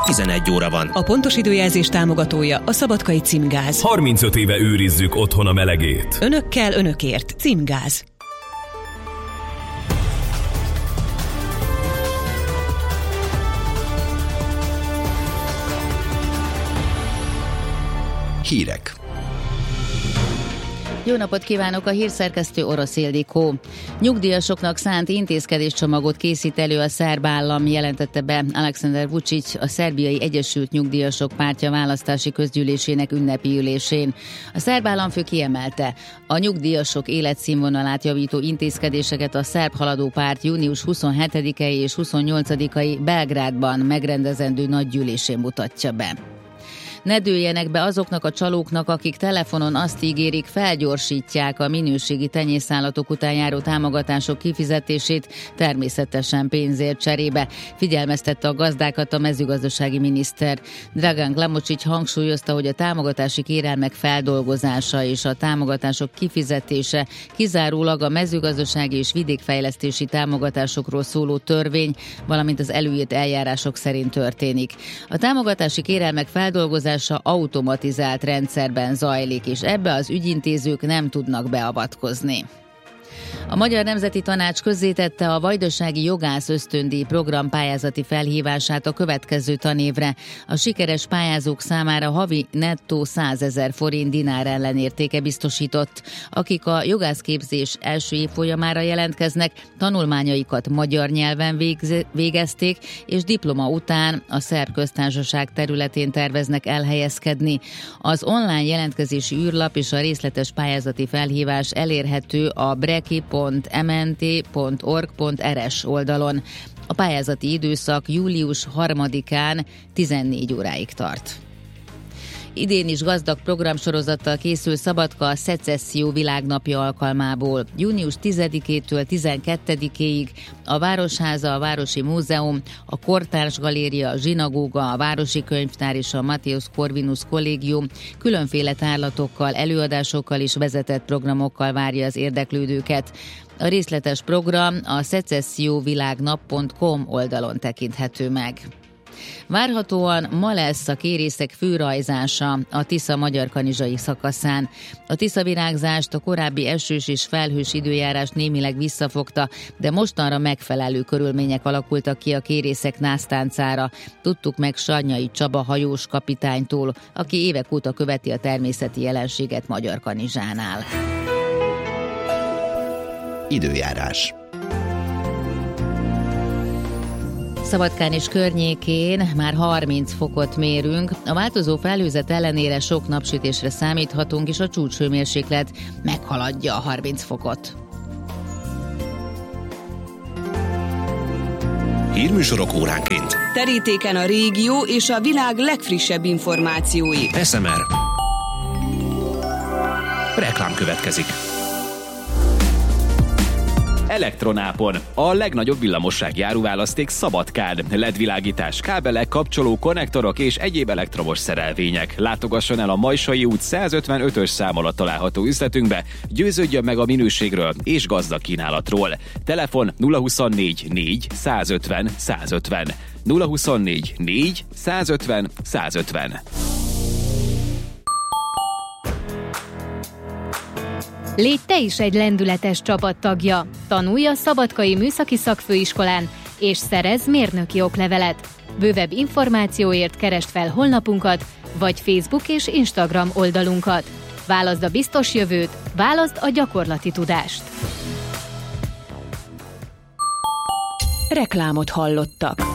11 óra van. A pontos időjelzés támogatója a Szabadkai Címgáz. 35 éve őrizzük otthon a melegét. Önökkel, önökért. Címgáz. Hírek. Jó napot kívánok, a hírszerkesztő Orosz Ildikó. Nyugdíjasoknak szánt intézkedéscsomagot készít elő a szerb állam, jelentette be Aleksandar Vučić a Szerbiai Egyesült Nyugdíjasok Pártja választási közgyűlésének ünnepi ülésén. A szerb államfő kiemelte, a nyugdíjasok életszínvonalát javító intézkedéseket a szerb haladó párt június 27-i és 28-ai Belgrádban megrendezendő nagygyűlésén mutatja be. Ne dőljenek be azoknak a csalóknak, akik telefonon azt ígérik, felgyorsítják a minőségi tenyészállatok után járó támogatások kifizetését, természetesen pénzért cserébe, figyelmeztette a gazdákat a mezőgazdasági miniszter. Dragan Glamocsics hangsúlyozta, hogy a támogatási kérelmek feldolgozása és a támogatások kifizetése kizárólag a mezőgazdasági és vidékfejlesztési támogatásokról szóló törvény, valamint az előírt eljárások szerint történik. A támogatási kérelmek feldolgozása automatizált rendszerben zajlik, és ebbe az ügyintézők nem tudnak beavatkozni. A Magyar Nemzeti Tanács közzétette a Vajdasági Jogász Ösztöndíj program pályázati felhívását a következő tanévre. A sikeres pályázók számára havi nettó 100 000 forint dinár ellenértéke biztosított. Akik a jogászképzés első évfolyamára jelentkeznek, tanulmányaikat magyar nyelven végezték, és diploma után a Szerb Köztársaság területén terveznek elhelyezkedni. Az online jelentkezési űrlap és a részletes pályázati felhívás elérhető a breki.mnt.org.rs oldalon. A pályázati időszak július 3-án 14 óráig tart. Idén is gazdag programsorozattal készül Szabadka a Szecesszió világnapja alkalmából. Június 10-től 12-ig a Városháza, a Városi Múzeum, a Kortárs Galéria, a Zsinagóga, a Városi Könyvtár és a Matthias Corvinus Kollégium különféle tárlatokkal, előadásokkal és vezetett programokkal várja az érdeklődőket. A részletes program a szecesszióvilágnap.com oldalon tekinthető meg. Várhatóan ma lesz a kérészek főrajzása a Tisza Magyarkanizsai szakaszán. A tiszavirágzást a korábbi esős és felhős időjárás némileg visszafogta, de mostanra megfelelő körülmények alakultak ki a kérészek násztáncára. Tudtuk meg Sarnyai Csaba hajós kapitánytól, aki évek óta követi a természeti jelenséget Magyarkanizsánál. Időjárás. Szabadkán és környékén már 30 fokot mérünk. A változó felhőzet ellenére sok napsütésre számíthatunk, és a csúcshőmérséklet meghaladja a 30 fokot. Hírműsorok óránként. Terítéken a régió és a világ legfrissebb információi. SMR. Reklám következik. Elektronápon. A legnagyobb villamossági áruválaszték Szabadkán. LED-világítás, kábelek, kapcsoló, konnektorok és egyéb elektromos szerelvények. Látogasson el a Majsai út 155-ös szám alatt található üzletünkbe, győződjön meg a minőségről és gazdag kínálatról. Telefon 024 4 150 150. 024 4 150 150. Légy te is egy lendületes csapattagja. Tanulj a Szabadkai Műszaki Szakfőiskolán, és szerezz mérnöki oklevelet. Bővebb információért keresd fel honlapunkat, vagy Facebook és Instagram oldalunkat. Válaszd a biztos jövőt, válaszd a gyakorlati tudást. Reklámot hallottak.